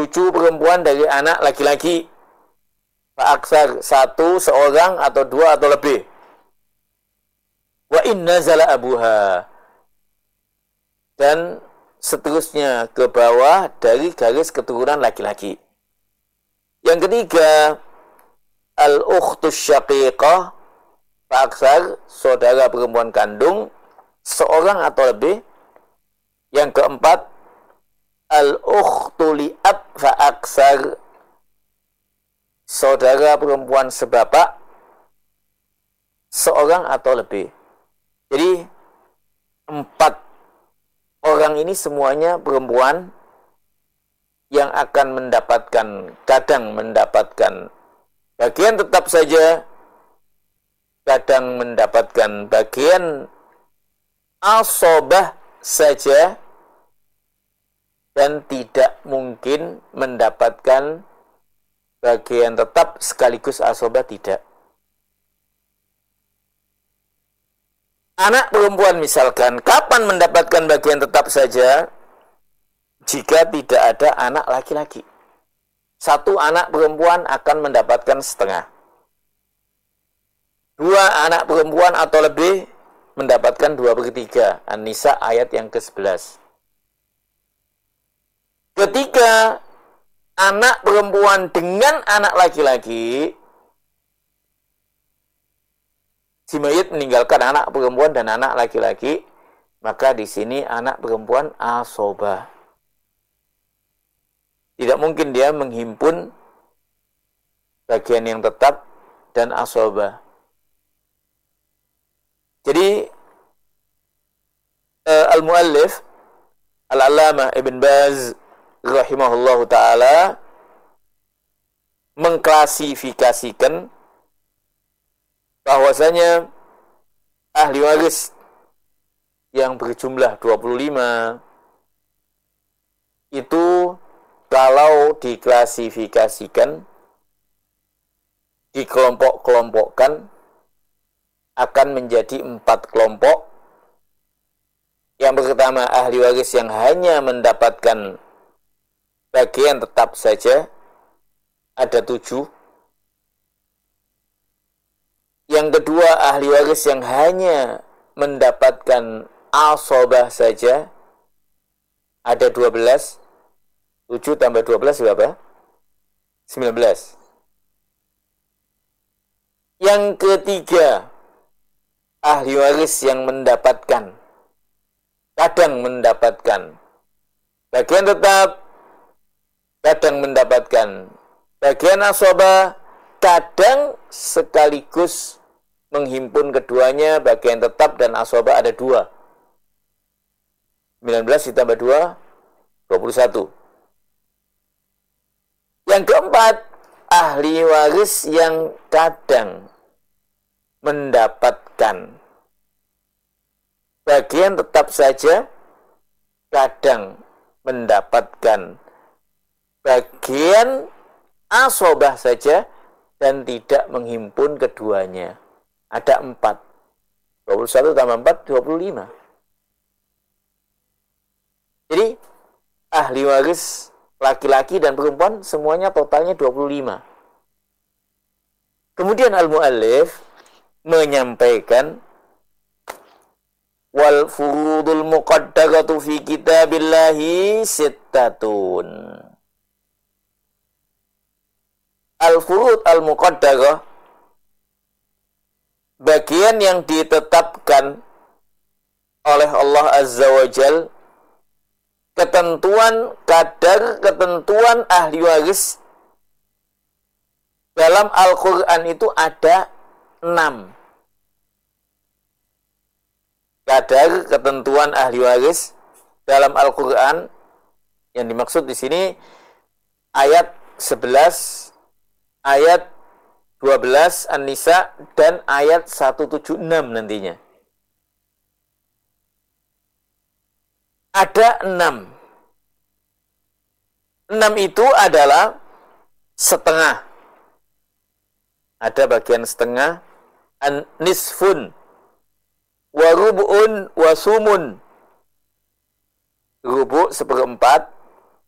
cucu perempuan dari anak laki-laki. Fa'aksar, satu, seorang, atau dua, atau lebih. Wa in nazala abuha. Dan seterusnya ke bawah dari garis keturunan laki-laki. Yang ketiga, al-ukhtus syaqiqah. Fa'aksar, saudara perempuan kandung, seorang atau lebih. Yang keempat, al-ukhtu li'ab fa'aksar, saudara perempuan sebapak, seorang atau lebih. Jadi 4 orang ini semuanya perempuan yang akan mendapatkan, kadang mendapatkan bagian tetap saja, kadang mendapatkan bagian asobah saja, dan tidak mungkin mendapatkan bagian tetap sekaligus asobah, tidak. Anak perempuan misalkan, kapan mendapatkan bagian tetap saja? Jika tidak ada anak laki-laki. Satu anak perempuan akan mendapatkan setengah. 2 anak perempuan atau lebih mendapatkan 2/3. An-Nisa ayat yang ke-11. Ketika anak perempuan dengan anak laki-laki, si mayit meninggalkan anak perempuan dan anak laki-laki, maka di sini anak perempuan asobah. Tidak mungkin dia menghimpun bagian yang tetap dan asobah. Jadi al-muallif al-allamah Ibn Baz rahimahullahu ta'ala mengklasifikasikan bahwasanya ahli waris yang berjumlah 25 itu kalau diklasifikasikan, dikelompok-kelompokkan, akan menjadi 4 kelompok. Yang pertama, ahli waris yang hanya mendapatkan bagian tetap saja, ada 7. Yang kedua, ahli waris yang hanya mendapatkan asobah saja, ada 12. 7 tambah 12 berapa? 19. Yang ketiga, ahli waris yang mendapatkan, kadang mendapatkan bagian tetap, kadang mendapatkan bagian asobah, kadang sekaligus menghimpun keduanya, bagian tetap dan asobah ada 2. 19 ditambah 2, 21. Yang keempat, ahli waris yang kadang mendapatkan bagian tetap saja, kadang mendapatkan bagian asobah saja, dan tidak menghimpun keduanya. Ada 4. 21 tambah 4, 25. Jadi, ahli waris laki-laki dan perempuan semuanya totalnya 25. Kemudian al-muallif menyampaikan wal furudul muqaddaratu fi kitabillahi sittatun. Al-furud al-muqaddarah, bagian yang ditetapkan oleh Allah Azza wa Jal, ketentuan kadar, ketentuan ahli waris dalam Al-Quran itu ada 6. Kadar ketentuan ahli waris dalam Al-Quran yang dimaksud di sini ayat 11, ayat 12 An-Nisa, dan ayat 176 nantinya. Ada 6. 6 itu adalah setengah. Ada bagian setengah, nisfun, wa rubu'un, wa sumun. Rubu' 1/4,